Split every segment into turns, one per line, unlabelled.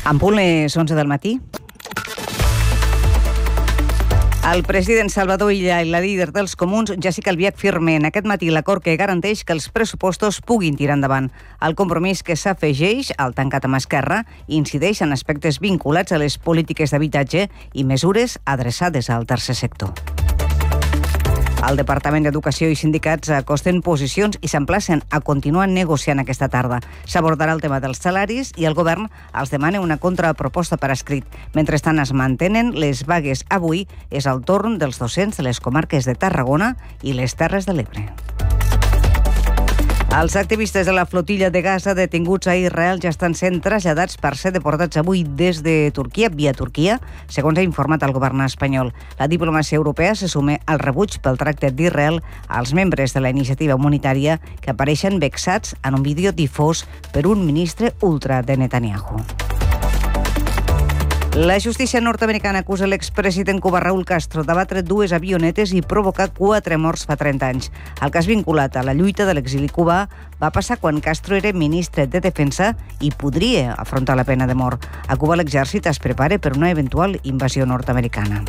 En punt les 11 del matí. El president Salvador Illa i la líder dels comuns, Jessica Albiach, firmen aquest matí l'acord que garanteix que els pressupostos puguin tirar endavant. El compromís que s'afegeix al tancat amb Esquerra incideix en aspectes vinculats a les polítiques d'habitatge i mesures adreçades al tercer sector. El Departament d'Educació i sindicats acosten posicions i s'emplacen a continuar negociant aquesta tarda. S'abordarà el tema dels salaris i el govern els demana una contraproposta per escrit. Mentrestant es mantenen les vagues. Avui és el torn dels docents de les comarques de Tarragona i les Terres de l'Ebre. Els activistes de la flotilla de Gaza detinguts a Israel ja estan sent traslladats per ser deportats avui des de Turquia, via Turquia, segons ha informat el govern espanyol. La diplomàcia europea se suma al rebuig pel tracte d'Israel als membres de la iniciativa humanitària que apareixen vexats en un vídeo difós per un ministre ultra de Netanyahu. La justícia nord-americana acusa l'expresident cubà Raúl Castro d'abatre 2 avionetes i provocar 4 morts fa 30 anys. El cas vinculat a la lluita de l'exili cubà va passar quan Castro era ministre de Defensa i podria afrontar la pena de mort. A Cuba l'exèrcit es prepara per una eventual invasió nord-americana.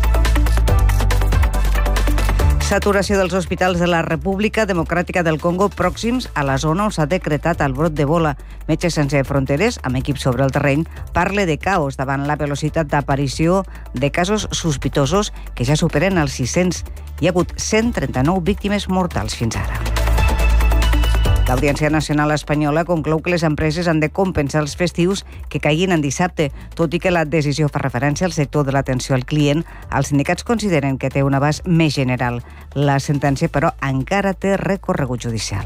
Saturació dels hospitals de la República Democràtica del Congo pròxims a la zona on s'ha decretat el brot d'Ebola. Metges Sense Fronteres, amb equip sobre el terreny, parla de caos davant la velocitat d'aparició de casos sospitosos que ja superen els 600. Hi ha hagut 139 víctimes mortals fins ara. L'Audiència Nacional Espanyola conclou que les empreses han de compensar els festius que caiguin en dissabte. Tot i que la decisió fa referència al sector de l'atenció al client, els sindicats consideren que té un abast més general. La sentència, però, encara té recorregut judicial.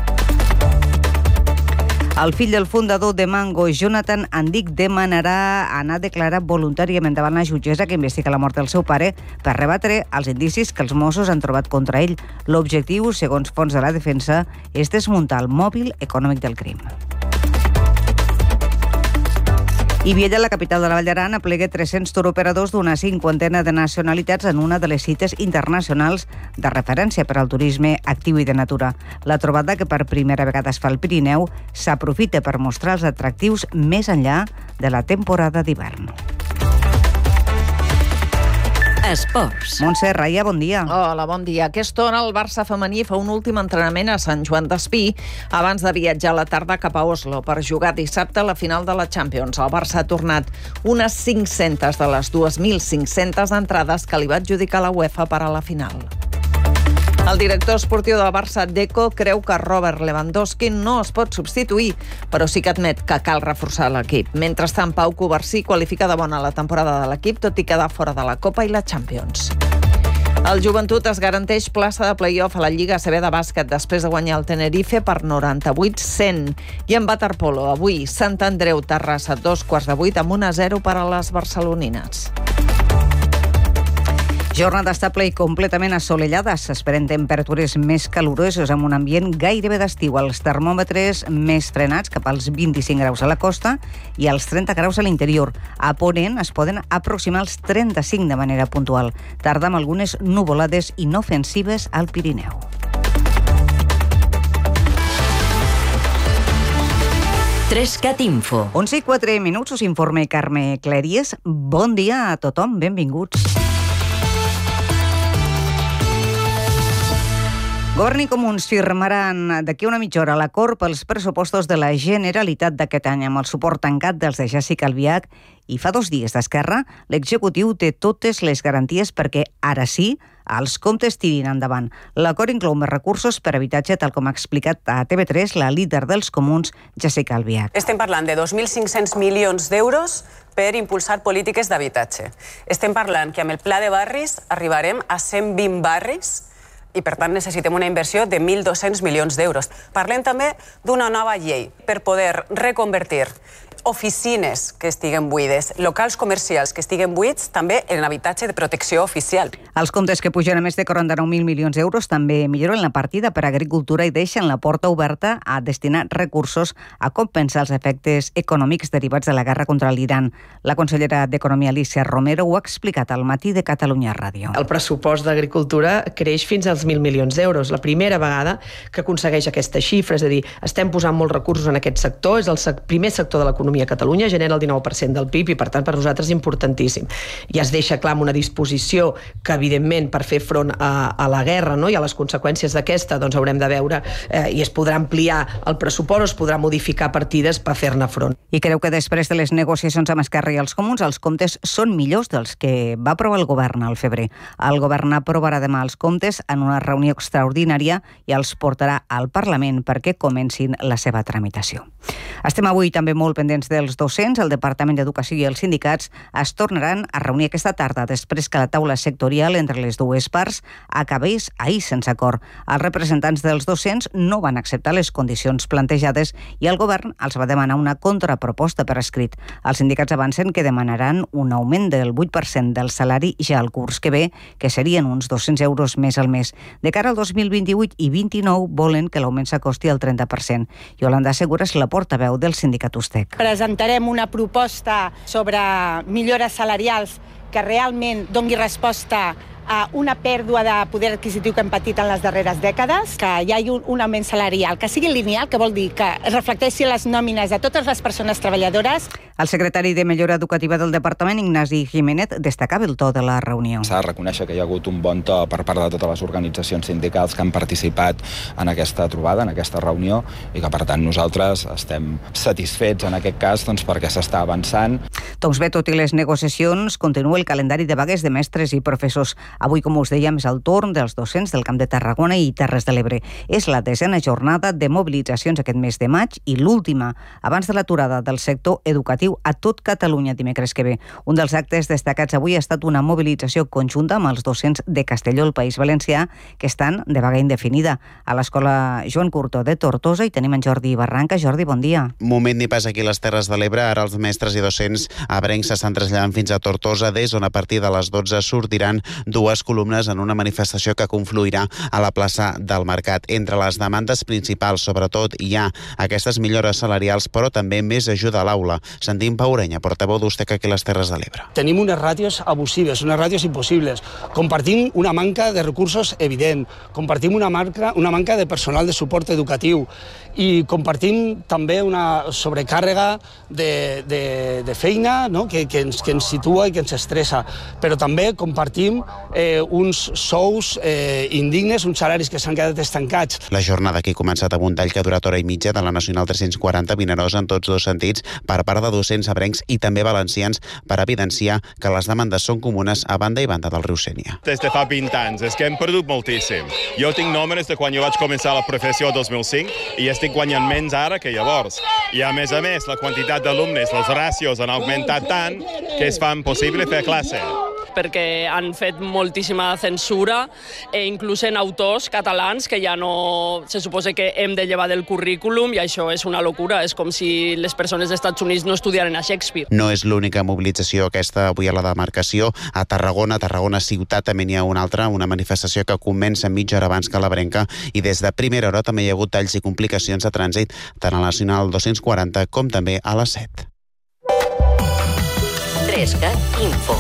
El fill del fundador de Mango, Jonathan Andic, demanarà anar a declarar voluntàriament davant la jutgessa que investiga la mort del seu pare per rebatre els indicis que els Mossos han trobat contra ell. L'objectiu, segons fons de la defensa, és desmuntar el mòbil econòmic del crim. I Viella, la capital de la Vall d'Aran, aplega 300 turoperadors d'una 50 de nacionalitats en una de les cites internacionals de referència per al turisme actiu i de natura. La trobada, que per primera vegada es fa al Pirineu, s'aprofita per mostrar els atractius més enllà de la temporada d'hivern. Esports. Montse Raia, bon dia.
Hola, bon dia. Aquesta hora el Barça femení fa un últim entrenament a Sant Joan d'Espí abans de viatjar a la tarda cap a Oslo per jugar dissabte a la final de la Champions. El Barça ha tornat unes 500 de les 2.500 entrades que li va adjudicar la UEFA per a la final. El director esportiu del Barça, Deco, creu que Robert Lewandowski no es pot substituir, però sí que admet que cal reforçar l'equip. Mentrestant, Pau Covarsí qualifica de bona la temporada de l'equip, tot i quedar fora de la Copa i la Champions. El Joventut es garanteix plaça de play-off a la Lliga ACB de bàsquet després de guanyar el Tenerife per 98-100. I en waterpolo, avui, Sant Andreu Terrassa, 7:15 amb 1-0 per a les barcelonines.
Jornada estable i completament assolellada. S'esperen temperatures més caloroses amb un ambient gairebé d'estiu. Els termòmetres més frenats cap als 25 graus a la costa i als 30 graus a l'interior. A Ponent es poden aproximar als 35 de manera puntual. Tarda amb algunes nuvolades inofensives al Pirineu.
Trescat Info.
11:04, us informa Carme Clèries. Bon dia a tothom, benvinguts. Govern i Comuns firmaran d'aquí una mitja hora l'acord pels pressupostos de la Generalitat d'aquest any amb el suport tancat dels de Jessica Albiach i fa 2 dies d'Esquerra. L'executiu té totes les garanties perquè ara sí els comptes tirin endavant. L'acord inclou més recursos per habitatge, tal com ha explicat a TV3 la líder dels Comuns, Jessica Albiach.
Estem parlant de 2.500 milions d'euros per impulsar polítiques d'habitatge. Estem parlant que amb el pla de barris arribarem a 120 barris i, per tant, necessitem una inversió de 1.200 milions d'euros. Parlem també d'una nova llei per poder reconvertir oficines que estiguen buides, locals comercials que estiguen buits, també en habitatge de protecció oficial.
Els comptes, que pugen a més de 49.000 milions d'euros, també milloren la partida per a agricultura i deixen la porta oberta a destinar recursos a compensar els efectes econòmics derivats de la guerra contra l'Iran. La consellera d'Economia, Alícia Romero, ho ha explicat al Matí de Catalunya Ràdio.
El pressupost d'agricultura creix fins als 1.000 milions d'euros. La primera vegada que aconsegueix aquesta xifra, és a dir, estem posant molts recursos en aquest sector, és el primer sector de l'economia l'economia a Catalunya, genera el 19% del PIB i, per tant, per nosaltres és importantíssim. I es deixa clar amb una disposició que, evidentment, per fer front a la guerra, no?, i a les conseqüències d'aquesta, doncs haurem de veure i es podrà ampliar el pressupost o es podrà modificar partides per fer-ne front.
I creu que després de les negociacions amb Esquerra i els Comuns, els comptes són millors dels que va aprovar el govern al febrer. El govern aprovarà demà els comptes en una reunió extraordinària i els portarà al Parlament perquè comencin la seva tramitació. Estem avui també molt pendents dels docents. El Departament d'Educació i els sindicats es tornaran a reunir aquesta tarda després que la taula sectorial entre les dues parts acabés ahir sense acord. Els representants dels docents no van acceptar les condicions plantejades i el govern els va demanar una contraproposta per escrit. Els sindicats avancen que demanaran un augment del 8% del salari ja al curs que ve, que serien uns 200 euros més al mes. De cara al 2028 i 29 volen que l'augment s'acosti al 30%. Yolanda Segura és la portaveu del sindicat USTEC.
Presentarem una proposta sobre millores salarials que realment doni resposta a una pèrdua de poder adquisitiu que hem patit en les darreres dècades, que hi hagi un augment salarial, que sigui lineal, que vol dir que es reflecteixi les nòmines de totes les persones treballadores.
El secretari de Millora Educativa del Departament, Ignasi Jiménez, destacava el to de la reunió.
S'ha de reconèixer que hi ha hagut un bon to per part de totes les organitzacions sindicals que han participat en aquesta trobada, en aquesta reunió, i que, per tant, nosaltres estem satisfets en aquest cas perquè s'està avançant.
Doncs bé, tot i les negociacions, continua el calendari de vagues de mestres i professors. Avui, com us dèiem, és el torn dels docents del Camp de Tarragona i Terres de l'Ebre. És la 10ª jornada de mobilitzacions aquest mes de maig i l'última abans de l'aturada del sector educatiu a tot Catalunya dimecres que ve. Un dels actes destacats avui ha estat una mobilització conjunta amb els docents de Castelló, al País Valencià, que estan de vaga indefinida. A l'Escola Joan Curto de Tortosa hi tenim en Jordi Barranca. Jordi, bon dia.
Moment ni pas aquí a les Terres de l'Ebre. Ara els mestres i docents ebrencs s'estan traslladant fins a Tortosa, des on a partir de les 12 sortiran dues columnes en una manifestació que confluirà a la plaça del Mercat. Entre les demandes principals, sobretot, hi ha aquestes millores salarials, però també més ajuda a l'aula. Sentim Pau Orenya, portaveu d'USTEC aquí a les Terres de l'Ebre.
Tenim unes ràtios abusives, unes ràtios impossibles. Compartim una manca de recursos evident, compartim una manca de personal de suport educatiu i compartim també una sobrecàrrega de feina, no?, que ens situa i que ens estressa, però també compartim uns sous indignes, uns salaris que s'han quedat estancats.
La jornada que ha començat amb un tall que ha durat hora i mitja de la Nacional 340 Vinaròs en tots dos sentits per part de docents ebrencs i també valencians per evidenciar que les demandes són comunes a banda i banda del riu Sénia.
Des de fa 20 anys és que hem perdut moltíssim. Jo tinc nòmines de quan jo vaig començar la professió el 2005 i estic guanyant menys ara que llavors. I a més, la quantitat d'alumnes, les ràtios han augmentat tant que es fa impossible fer classe.
Perquè han fet moltíssima censura i inclús en autors catalans que ja no se suposa que hem de llevar del currículum i això és una locura. És com si les persones dels Estats Units no estudiaren a Shakespeare.
No és l'única mobilització aquesta avui a la demarcació. A Tarragona ciutat també n'hi ha una altra, una manifestació que comença mitja hora abans que l'ebrenca i des de primera hora també hi ha hagut talls i complicacions de trànsit tant a la Nacional 240 com també a la 7.
3CAT Info.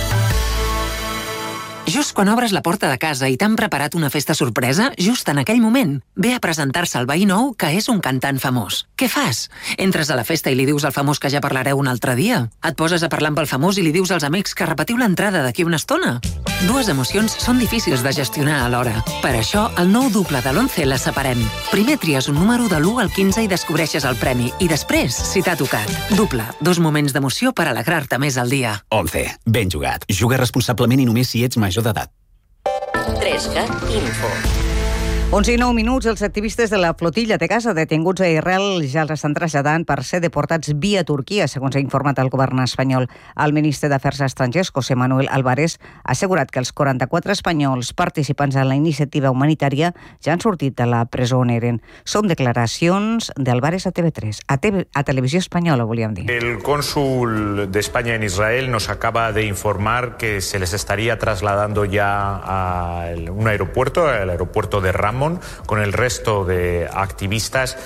Just quan obres la porta de casa i t'han preparat una festa sorpresa, just en aquell moment, ve a presentar-se el veí nou que és un cantant famós. Què fas? Entres a la festa i li dius al famós que ja parlareu un altre dia? Et poses a parlar amb el famós i li dius als amics que repetiu l'entrada d'aquí una estona? Dues emocions són difícils de gestionar alhora. Per això, el nou duple de l'11 les separem. Primer tries un número de l'1 al 15 i descobreixes el premi. I després, si t'ha tocat. Duple, 2 moments d'emoció per alegrar-te més al dia.
11. Ben jugat. Juga responsablement i només si ets major d'edat.
3CAT Info.
11 i 9 minuts, els activistes de la flotilla de Gaza detinguts a Israel ja els estan traslladant per ser deportats via Turquia, segons ha informat el govern espanyol. El ministre d'Afers Estrangers, José Manuel Álvarez, ha assegurat que els 44 espanyols participants en la iniciativa humanitària ja han sortit de la presó on eren. Són declaracions d'Álvarez a TV3, a Televisió Espanyola, volíem dir.
El cónsul de España en Israel nos acaba de informar que se les estaría trasladando ya a un aeropuerto, el aeropuerto de Ramón, con el resto de activistas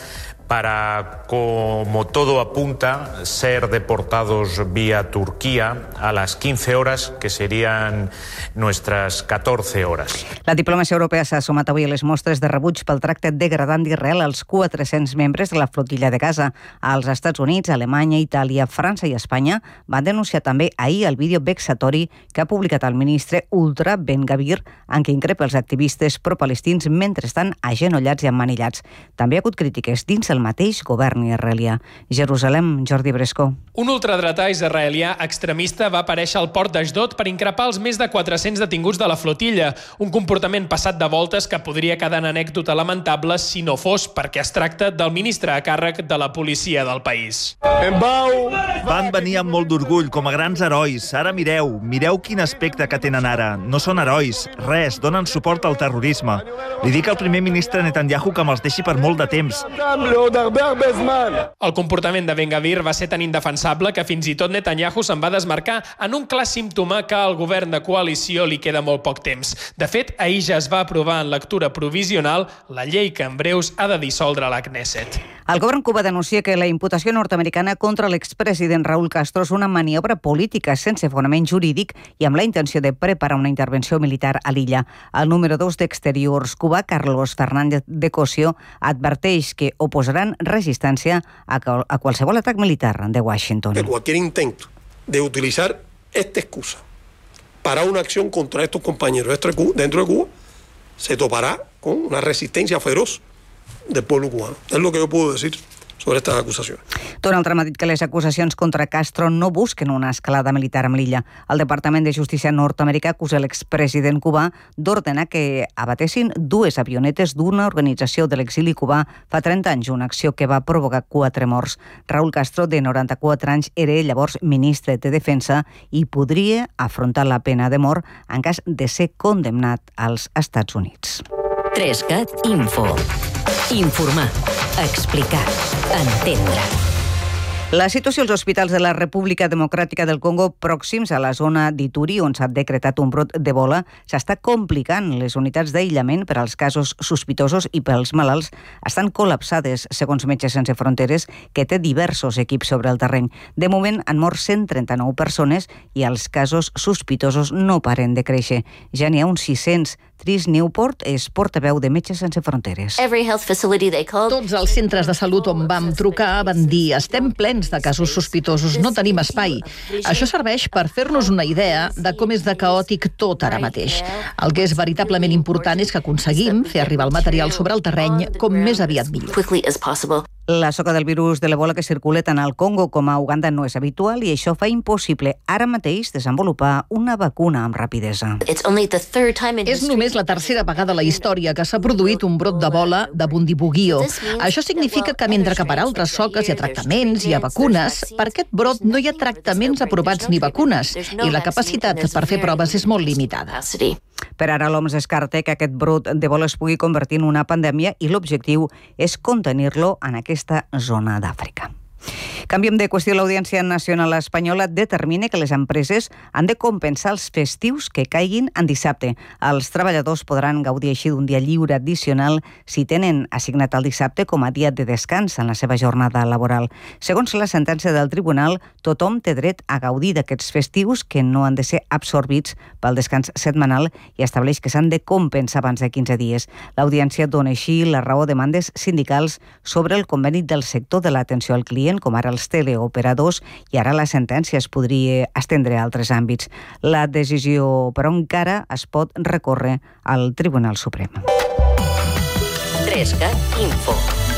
para, como todo apunta, ser deportados vía Turquía a las 15 horas, que serían nuestras 14 horas.
La diplomàcia europea s'ha sumat avui a les mostres de rebuig pel tracte degradant d'Israel als 400 membres de la flotilla de Gaza. Els Estats Units, Alemanya, Itàlia, França i Espanya van denunciar també ahir el vídeo vexatori que ha publicat el ministre ultra Ben Gvir, en què increpa els activistes pro-palestins mentre estan agenollats i emmanillats. També ha hagut crítiques dins el mateix govern israelià. Jerusalem, Jordi Bresco.
Un ultradretà israelià extremista va aparèixer al port d'Ashdod per increpar els més de 400 detinguts de la flotilla, un comportament passat de voltes que podria quedar en anècdota lamentable si no fos perquè es tracta del ministre a càrrec de la policia del país.
Van venir amb molt d'orgull, com a grans herois. Ara mireu quin aspecte que tenen ara. No són herois, res, donen suport al terrorisme. Li dic al primer ministre Netanyahu que me'ls deixi per molt de temps.
El comportament de Ben Gvir va ser tan indefensable que fins i tot Netanyahu se'n va desmarcar en un clar símptoma que al govern de coalició li queda molt poc temps. De fet, ahir ja es va aprovar en lectura provisional la llei que en breus ha de dissoldre la Knesset.
El govern cubà denuncia que la imputació nord-americana contra l'expresident Raúl Castro és una maniobra política sense fonament jurídic i amb la intenció de preparar una intervenció militar a l'illa. El número 2 d'Exteriors cubà, Carlos Fernández de Cosio, adverteix que oposaran resistència a qualsevol atac militar de Washington.
Que cualquier intento de utilizar esta excusa para una acción contra estos compañeros dentro de Cuba se topará con una resistencia feroz del pueblo cubano. Es lo que yo puedo decir sobre estas acusacions.
Donald Trump ha dit que les acusacions contra Castro no busquen una escalada militar amb l'illa. El Departament de Justícia nord-americà acusa l'expresident cubà d'ordenar que abatessin 2 avionetes d'una organització de l'exili cubà fa 30 anys, una acció que va provocar 4 morts. Raúl Castro, de 94 anys, era llavors ministre de Defensa i podria afrontar la pena de mort en cas de ser condemnat als Estats Units.
3CAT Info. Informar, explicar, entendre.
La situació als hospitals de la República Democràtica del Congo pròxims a la zona d'Ituri, on s'ha decretat un brot d'Ebola, s'està complicant. Les unitats d'aïllament per als casos sospitosos i pels malalts estan col·lapsades, segons Metges Sense Fronteres, que té diversos equips sobre el terreny. De moment han mort 139 persones i els casos sospitosos no paren de créixer. Ja n'hi ha uns 600. Tris Newport és portaveu de Metges Sense Fronteres.
Tots els centres de salut on vam trucar van dir estem plens de casos sospitosos, no tenim espai. Això serveix per fer-nos una idea de com és de caòtic tot ara mateix. El que és veritablement important és que aconseguim fer arribar el material sobre el terreny com més aviat millor.
La soca del virus de l'Ebola que circula tant al Congo com a Uganda no és habitual i això fa impossible ara mateix desenvolupar una vacuna amb rapidesa.
És només la tercera vegada a la història que s'ha produït un brot d'Ebola de Bundibugyo. Això significa que mentre que per altres soques hi ha tractaments, hi ha vacunes, per aquest brot no hi ha tractaments aprovats ni vacunes i la capacitat per fer proves és molt limitada.
Per ara l'OMS descarta que aquest brot d'Ebola es pugui convertir en una pandèmia i l'objectiu és contenir-lo en aquesta zona d'Àfrica. Canviem de qüestió. L'Audiència Nacional Espanyola determina que les empreses han de compensar els festius que caiguin en dissabte. Els treballadors podran gaudir així d'un dia lliure addicional si tenen assignat el dissabte com a dia de descans en la seva jornada laboral. Segons la sentència del tribunal, tothom té dret a gaudir d'aquests festius que no han de ser absorbits pel descans setmanal i estableix que s'han de compensar abans de 15 dies. L'Audiència dona així la raó a demandes sindicals sobre el conveni del sector de l'atenció al client, com ara els teleoperadors, i ara la sentència es podria estendre a altres àmbits. La decisió, però, encara es pot recórrer al Tribunal Suprem.
3CAT Info.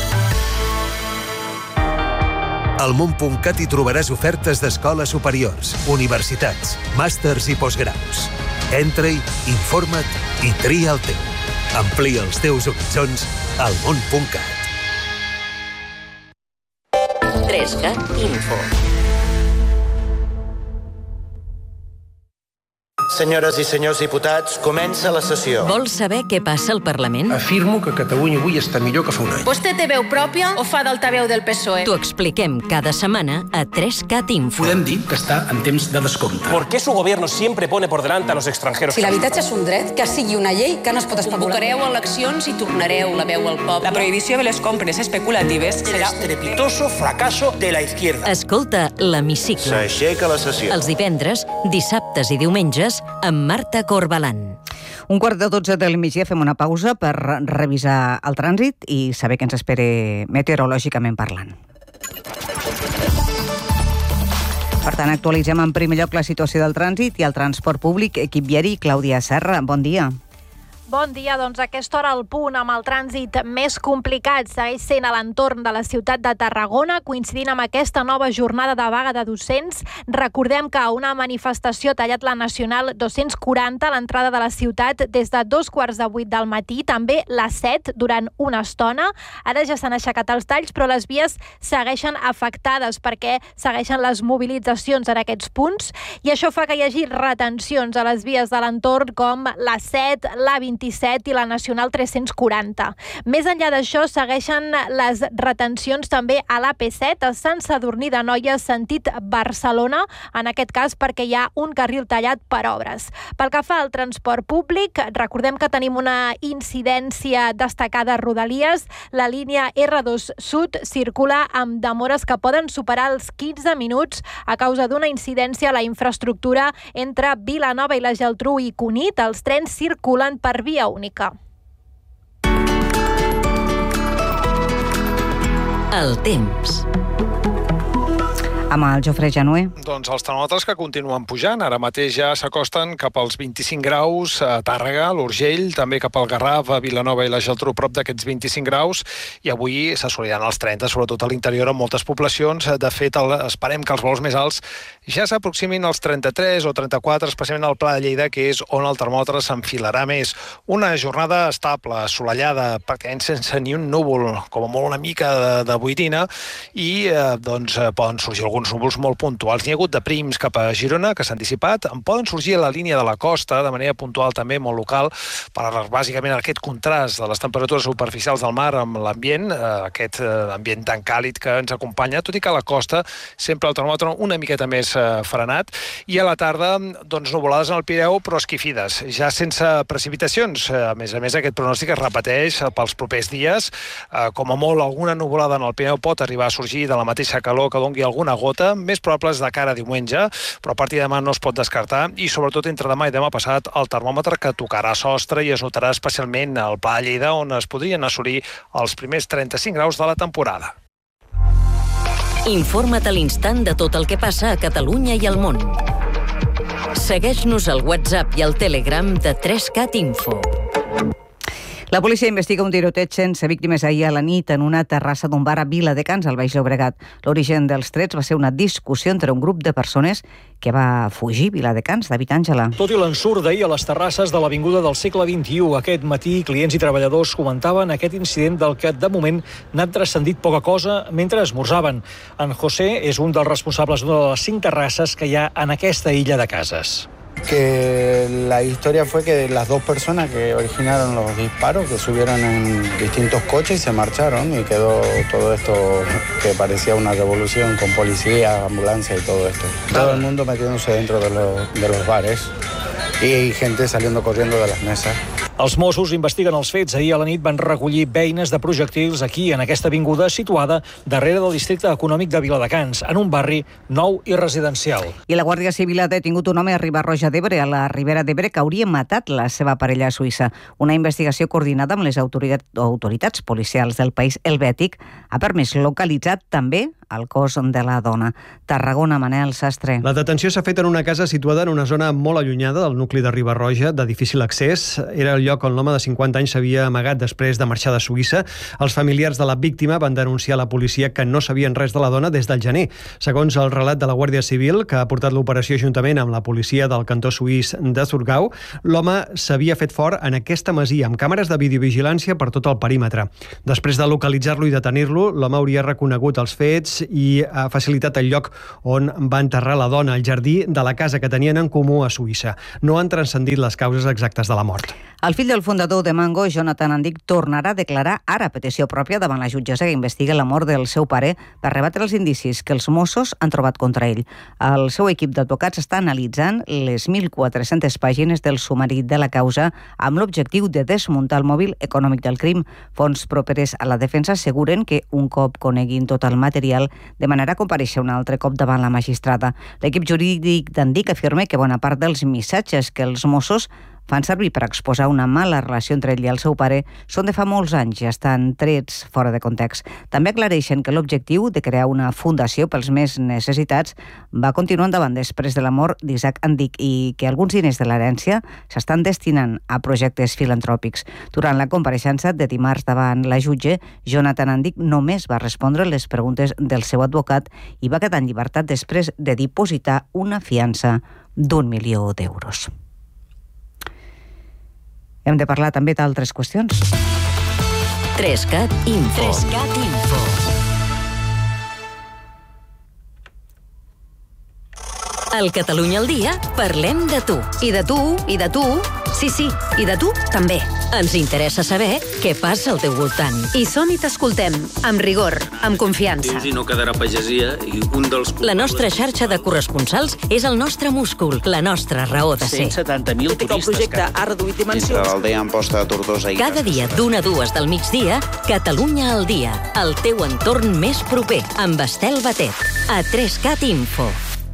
Al món.cat hi trobaràs ofertes d'escoles superiors, universitats, màsters i postgraus. Entra-hi, informa't i tria el teu. Amplia els teus horitzons al món.cat.
3CAT Info.
Senyores i senyors diputats, comença la sessió.
Vols saber què passa al Parlament?
Afirmo que Catalunya avui està millor que fa un any.
Vostè té veu pròpia o fa d'altaveu del PSOE?
T'ho expliquem cada setmana a 3CAT Info.
Podem dir que està en temps de descompte.
¿Por qué su gobierno siempre pone por delante a los extranjeros?
Si l'habitatge és un dret, que sigui una llei que no es pot especular. Convocareu eleccions i tornareu la veu al poble.
La prohibició de les compres especulatives
El estrepitoso fracaso de la izquierda.
Escolta l'Hemicicle.
S'aixeca la sessió.
Els divendres, dissabtes i diumenges amb Marta Corbalan.
11:45 del migdia fem una pausa per revisar el trànsit i saber què ens espera meteorològicament parlant. Per tant, actualitzem en primer lloc la situació del trànsit i el transport públic. Equip viari, Clàudia Serra, bon dia.
Bon dia, doncs a aquesta hora al punt amb el trànsit més complicat segueix sent a l'entorn de la ciutat de Tarragona, coincidint amb aquesta nova jornada de vaga de docents. Recordem que una manifestació ha tallat la Nacional 240 a l'entrada de la ciutat des de 7:15 del matí, també la 7 durant una estona. Ara ja s'han aixecat els talls, però les vies segueixen afectades perquè segueixen les mobilitzacions en aquests punts i això fa que hi hagi retencions a les vies de l'entorn com la 7, la 27 i la Nacional 340. Més enllà d'això, segueixen les retencions també a l'AP7 a Sant Sadurní d'Anoia, sentit Barcelona, en aquest cas perquè hi ha un carril tallat per obres. Pel que fa al transport públic, recordem que tenim una incidència destacada a Rodalies. La línia R2 Sud circula amb demores que poden superar els 15 minuts a causa d'una incidència a la infraestructura entre Vilanova i la Geltrú i Cunit. Els trens circulen per via única.
El temps.
Amb el Jofre Janué.
Doncs els termòmetres que continuen pujant. Ara mateix ja s'acosten cap als 25 graus a Tàrrega, a l'Urgell, també cap al Garraf, a Vilanova i la Geltrú, prop d'aquests 25 graus, i avui s'assoliran els 30, sobretot a l'interior, en moltes poblacions. De fet, esperem que els valors més alts ja s'aproximin als 33 o 34, especialment al Pla de Lleida, que és on el termòmetre s'enfilarà més. Una jornada estable, assolellada, perquè sense ni un núvol, com a molt una mica de boirina, i doncs poden sorgir alguns núvols molt puntuals. N'hi ha hagut de prims cap a Girona, que s'han dissipat. En poden sorgir a la línia de la costa, de manera puntual també, molt local, per bàsicament aquest contrast de les temperatures superficials del mar amb l'ambient, aquest ambient tan càlid que ens acompanya, tot i que a la costa sempre el termòmetre una miqueta més frenat, i a la tarda, doncs, nuvolades en el Pireu, però esquifides, ja sense precipitacions. A més, aquest pronòstic es repeteix pels propers dies. Com a molt, alguna nuvolada en el Pireu pot arribar a sorgir de la mateixa calor que dongui alguna gota, més probables de cara a diumenge, però a partir de demà no es pot descartar, i sobretot entre demà i demà passat el termòmetre que tocarà sostre i es notarà especialment al Pla de Lleida, on es podrien assolir els primers 35 graus de la temporada.
Informa't a l'instant de tot el que passa a Catalunya i al món. Segueix-nos al WhatsApp i al Telegram de 3CAT Info.
La policia investiga un tiroteig sense víctimes ahir a la nit en una terrassa d'un bar a Viladecans, al Baix Llobregat. L'origen dels trets va ser una discussió entre un grup de persones que va fugir Viladecans. David Àngela.
Tot i l'ensurt d'ahir a les terrasses de l'Avinguda del Segle XXI, aquest matí clients i treballadors comentaven aquest incident del que de moment n'ha transcendit poca cosa mentre esmorzaven. En José és un dels responsables d'una de les 5 terrasses que hi ha en aquesta illa de cases.
Que la historia fue que las dos personas que originaron los disparos, que subieron en distintos coches y se marcharon, y quedó todo esto que parecía una revolución con policía, ambulancia y todo esto. Todo el mundo metiéndose dentro de los bares y gente saliendo corriendo de las mesas.
Els Mossos investiguen els fets. Ahir a la nit van recollir beines de projectils aquí, en aquesta avinguda situada darrere del districte econòmic de Viladecans, en un barri nou i residencial.
I la Guàrdia Civil ha detingut un home a Riba-roja d'Ebre, a la Ribera d'Ebre, que hauria matat la seva parella suïssa. Una investigació coordinada amb les autoritats policials del país helvètic ha permès localitzar també el cos de la dona. Tarragona, Manel Sastre.
La detenció s'ha fet en una casa situada en una zona molt allunyada del nucli de Riba-roja, de difícil accés. Era el lloc
lloc on l'home de 50 anys s'havia amagat després de marxar de Suïssa. Els familiars de la víctima van denunciar a la policia que no sabien res de la dona des del gener. Segons el relat de la Guàrdia Civil, que ha portat l'operació juntament amb la policia del cantó suís de Thurgau, l'home s'havia fet fort en aquesta masia amb càmeres de videovigilància per tot el perímetre. Després de localitzar-lo i detenir-lo, l'home hauria reconegut els fets i ha facilitat el lloc on va enterrar la dona, al jardí de la casa que tenien en comú a Suïssa. No han transcendit les causes exactes de la mort.
El fill del fundador de Mango, Jonathan Andic, tornarà a declarar ara a petició pròpia davant la jutgessa que investiga la mort del seu pare per rebatre els indicis que els Mossos han trobat contra ell. El seu equip d'advocats està analitzant les 1.400 pàgines del sumari de la causa amb l'objectiu de desmuntar el mòbil econòmic del crim. Fonts properes a la defensa asseguren que un cop coneguin tot el material demanarà comparèixer un altre cop davant la magistrada. L'equip jurídic d'Andic afirma que bona part dels missatges que els Mossos fan servir per exposar una mala relació entre ell i el seu pare són de fa molts anys i estan trets fora de context. També aclareixen que l'objectiu de crear una fundació pels més necessitats va continuar endavant després de la mort d'Isaac Andic i que alguns diners de l'herència s'estan destinant a projectes filantròpics. Durant la compareixença de dimarts davant la jutge, Jonathan Andic només va respondre les preguntes del seu advocat i va quedar en llibertat després de dipositar una fiança d'1 milió d'euros. Hem de parlar també d'altres qüestions.
3CAT Info. 3CAT Info. Al Catalunya al dia parlem de tu.
I de tu, i de tu, sí, i de tu també.
Ens interessa saber què passa al teu voltant.
I som i t'escoltem, amb rigor, amb confiança.
I no quedarà pagesia i un dels...
La nostra xarxa de corresponsals és el nostre múscul, la nostra raó de ser.
170.000 turistes.
El projecte ha reduït dimensions.
Entre l'aldea Amposta de Tortosa i...
Cada dia d'1 a 2 del migdia, Catalunya al dia, el teu entorn més proper, amb Estel Batet, a 3CAT Info.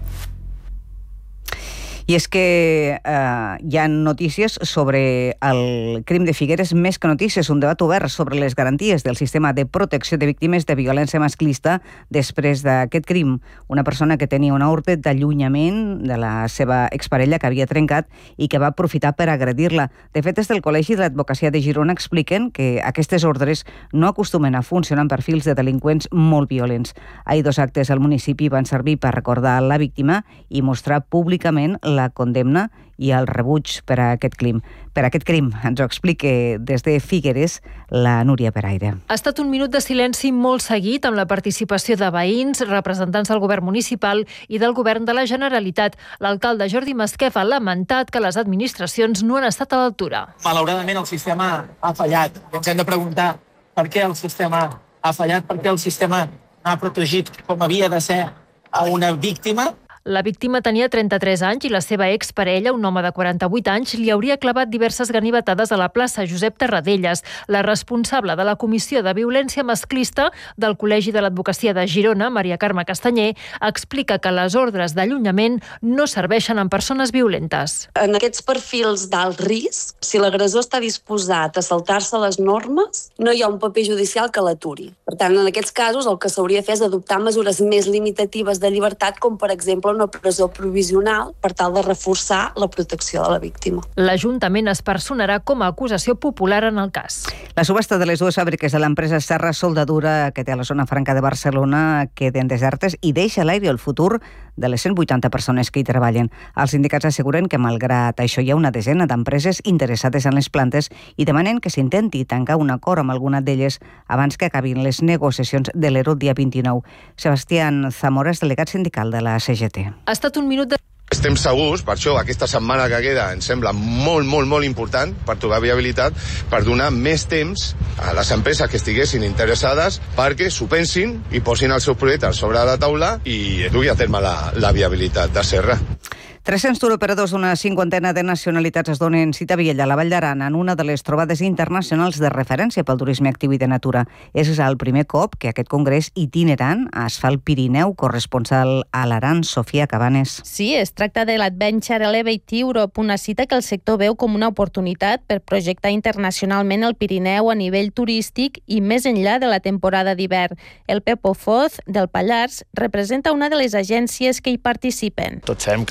I és que hi ha notícies sobre el crim de Figueres, més que notícies, un debat obert sobre les garanties del sistema de protecció de víctimes de violència masclista després d'aquest crim. Una persona que tenia una ordre d'allunyament de la seva exparella que havia trencat i que va aprofitar per agredir-la. De fet, des del Col·legi de l'Advocacia de Girona expliquen que aquestes ordres no acostumen a funcionar amb perfils de delinqüents molt violents. Ahir 2 actes al municipi van servir per recordar la víctima i mostrar públicament la condemna i el rebuig per a aquest crim. Ens ho explica des de Figueres la Núria Peraire.
Ha estat un minut de silenci molt seguit amb la participació de veïns, representants del govern municipal i del govern de la Generalitat. L'alcalde Jordi Masquef ha lamentat que les administracions no han estat a l'altura.
Malauradament el sistema ha fallat. Ens hem de preguntar per què el sistema ha fallat, per què el sistema no ha protegit com havia de ser a una víctima.
La víctima tenia 33 anys i la seva exparella, un home de 48 anys, li hauria clavat diverses ganivetades a la plaça Josep Tarradellas. La responsable de la Comissió de Violència Masclista del Col·legi de l'Advocacia de Girona, Maria Carme Castanyer, explica que les ordres d'allunyament no serveixen en persones violentes.
En aquests perfils d'alt risc, si l'agressor està disposat a saltar-se les normes, no hi ha un paper judicial que l'aturi. Per tant, en aquests casos, el que s'hauria de fer és adoptar mesures més limitatives de llibertat, com per exemple una presó provisional per tal de reforçar la protecció de la víctima.
L'Ajuntament es personarà com a acusació popular en el cas.
La subhasta de les 2 fàbriques de l'empresa Serra Soldadura que té a la zona franca de Barcelona queden desertes i deixa a l'aire el futur de les 180 persones que hi treballen. Els sindicats asseguren que malgrat això hi ha una desena d'empreses interessades en les plantes i demanen que s'intenti tancar un acord amb alguna d'elles abans que acabin les negociacions de l'ERO el dia 29. Sebastián Zamora és delegat sindical de la CGT.
Ha estat un minut de...
Estem segurs, per això aquesta setmana que queda ens sembla molt important per trobar viabilitat, per donar més temps a les empreses que estiguessin interessades perquè s'ho pensin i posin els seus projectes sobre la taula i dugui a terme la viabilitat de Serra.
300 turoperadors d'una 50ena de nacionalitats es donen cita a Vielha, a la Vall d'Aran, en una de les trobades internacionals de referència pel turisme actiu i de natura. És el primer cop que aquest congrés itinerant es fa al Pirineu. Corresponsal a l'Aran, Sofia Cabanes.
Sí, es tracta de l'Adventure Elevate Europe, una cita que el sector veu com una oportunitat per projectar internacionalment el Pirineu a nivell turístic i més enllà de la temporada d'hivern. El Pepo Foz, del Pallars, representa una de les agències que hi participen.
Tots sabem que busquem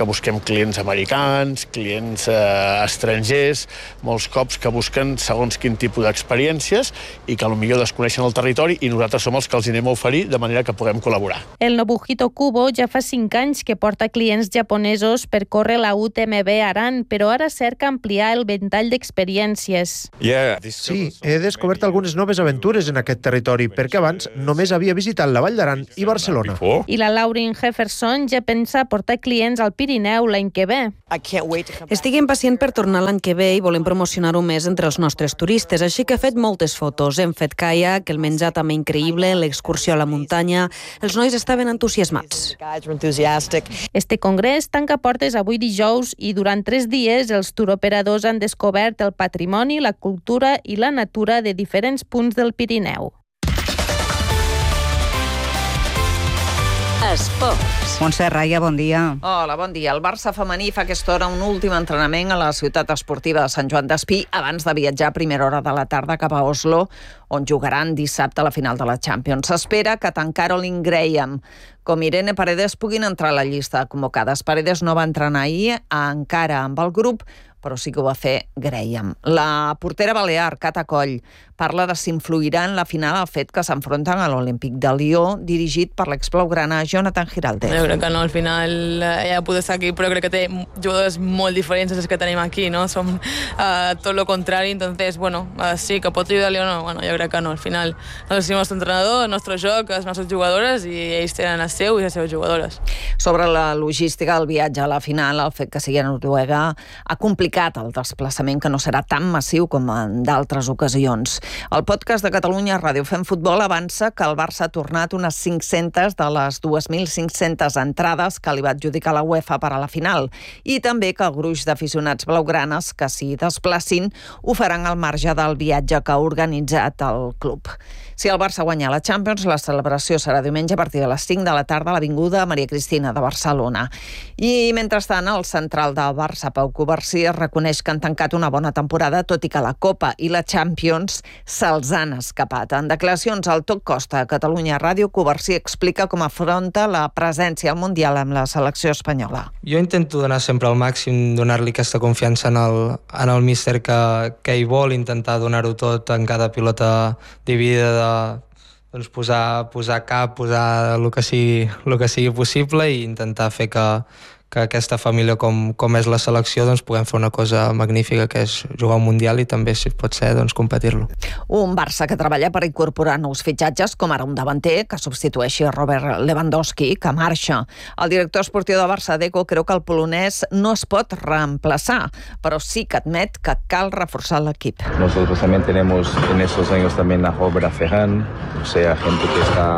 clients americans, clients estrangers, molts cops que busquen segons quin tipus d'experiències i que potser desconeixen el territori i nosaltres som els que els anem a oferir de manera que puguem col·laborar.
El Nobuhito Kubo ja fa 5 anys que porta clients japonesos per córrer la UTMB Aran, però ara cerca ampliar el ventall d'experiències.
Sí, he descobert algunes noves aventures en aquest territori, perquè abans només havia visitat la Vall d'Aran i Barcelona.
I la Lauren Jefferson ja pensa portar clients al Pirineu l'any que ve.
Estic impacient per tornar l'any que ve i volem promocionar-ho més entre els nostres turistes, així que he fet moltes fotos. Hem fet caiac, el menjar també increïble, l'excursió a la muntanya. Els nois estaven entusiasmats.
Este congrés tanca portes avui dijous i durant 3 dies els turoperadors han descobert el patrimoni, la cultura i la natura de diferents punts del Pirineu.
Esports. Montse Raya, bon dia.
Hola, bon dia. El Barça femení fa aquesta hora un últim entrenament a la ciutat esportiva de Sant Joan d'Espí abans de viatjar a primera hora de la tarda cap a Oslo, on jugaran dissabte a la final de la Champions. S'espera que tant Caroline Graham com Irene Paredes puguin entrar a la llista de convocades. Paredes no va entrenar ahir encara amb el grup, però sí que ho va fer Graham. La portera balear, Cata Coll, parla de si influirà en la final el fet que s'enfronten a l'Olímpic de Lió, dirigit per l'exblaugrana Jonathan Giraldez.
Jo crec que no, al final ella pot estar aquí, però crec que té jugadors molt diferents dels que tenim aquí, no? Som tot lo contrari, entonces, bueno, sí, que pot ajudar-li o no, bueno, jo crec que no, al final nosaltres tenim el nostre entrenador, el nostre joc, les nostres jugadores i ells tenen el seu i les seves jugadores.
Sobre la logística del viatge a la final, el fet que sigui a Noruega ha complicat el desplaçament, que no serà tan massiu com en d'altres ocasions. El podcast de Catalunya Ràdio Fem Futbol avança que el Barça ha tornat unes 500 de les 2.500 entrades que li va adjudicar la UEFA per a la final i també que el gruix d'aficionats blaugranes que s'hi desplacin ho faran al marge del viatge que ha organitzat el club. Si el Barça guanya la Champions, la celebració serà diumenge a partir de les 5 de la tarda a l'Avinguda Maria Cristina de Barcelona. I, mentrestant, el central del Barça, Pau Covarsí, reconeix que han tancat una bona temporada, tot i que la Copa i la Champions se'ls han escapat. En declaracions al Tot Costa a Catalunya Ràdio, Covarsí explica com afronta la presència al Mundial amb la selecció espanyola.
Jo intento donar sempre el màxim, donar-li aquesta confiança en el míster que hi vol, intentar donar-ho tot en cada pilota dividida, doncs posar cap, posar el que sigui possible i intentar fer que aquesta família com és la selecció doncs puguem fer una cosa magnífica que és jugar un Mundial i també, si pot ser, doncs competir-lo.
Un Barça que treballa per incorporar nous fitxatges, com ara un davanter que substitueixi a Robert Lewandowski, que marxa. El director esportiu de Barça, Deco, creu que el polonès no es pot reemplaçar, però sí que admet que cal reforçar l'equip.
Nosotros también tenemos en esos años también a Robert, a Ferran, o sea, gente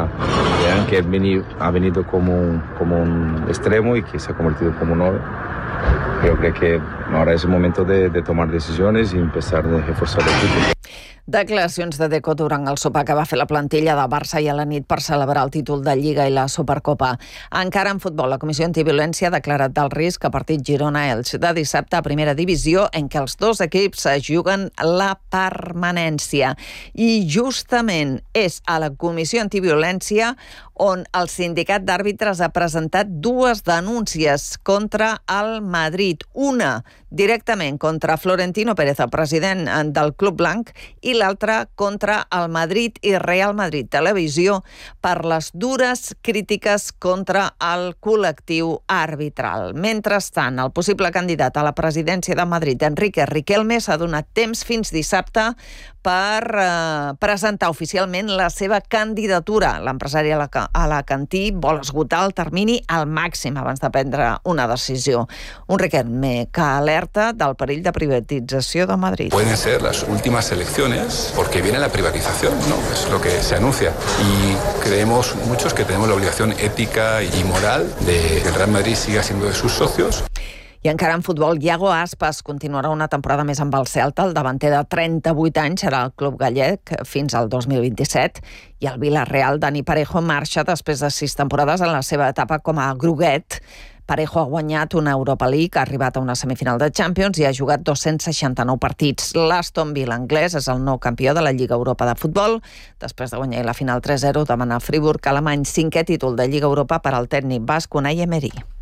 que ha venido como un extremo y que se ha convertido como un 9. Yo creo que ahora es el momento de tomar decisiones y empezar a reforzar el equipo.
Declaracions de Deco durant el sopar que va fer la plantilla de Barça i a la nit per celebrar el títol de Lliga i la Supercopa. Encara en futbol, la Comissió Antiviolència ha declarat del risc a partit Girona-Elx de dissabte a primera divisió, en què els dos equips es juguen la permanència. I justament és a la Comissió Antiviolència on el sindicat d'àrbitres ha presentat 2 denúncies contra el Madrid. Una directament contra Florentino Pérez, el president del Club Blanc, i l'altra contra el Madrid i Real Madrid Televisió per les dures crítiques contra el col·lectiu arbitral. Mentrestant, el possible candidat a la presidència de Madrid, Enrique Riquelme, s'ha donat temps fins dissabte per presentar oficialment la seva candidatura. L'empresari alacantí vol esgotar el termini al màxim abans de prendre una decisió. Un Riquelme que alerta del perill de privatització de Madrid.
Pueden ser las últimas elecciones porque viene la privatización, ¿no? Es lo que se anuncia. Y creemos muchos que tenemos la obligación ética y moral de que el Real Madrid siga siendo de sus socios.
I encara en futbol, Iago Aspas continuarà una temporada més amb el Celta. El davanter de 38 anys serà al club gallec fins al 2027. I el Villarreal, Dani Parejo, marxa després de 6 temporades en la seva etapa com a groguet. Parejo ha guanyat una Europa League, ha arribat a una semifinal de Champions i ha jugat 269 partits. L'Aston Villa anglès és el nou campió de la Lliga Europa de futbol. Després de guanyar la final 3-0 davant el Friburg alemany, 5è títol de Lliga Europa per al tècnic basc Unai Emery.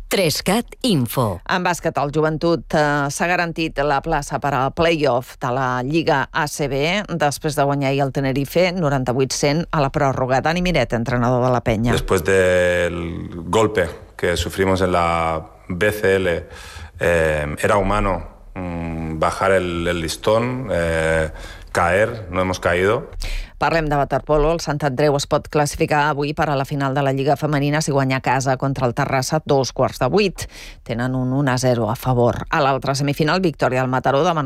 3CAT Info.
En bàsquet, el Joventut s'ha garantit la plaça per al play-off de la Lliga ACB després de guanyar el Tenerife 98-100 a la pròrroga. Dani Miret, entrenador de la Penya.
Después del golpe que sufrimos en la BCL, era humano bajar el listón, caer, no hemos caído.
Parlem de waterpolo. El Sant Andreu es pot classificar avui per a la final de la Lliga Femenina si guanya a casa contra el Terrassa 7:15. Tenen un 1-0 a favor. A l'altra semifinal, victòria del Mataró davant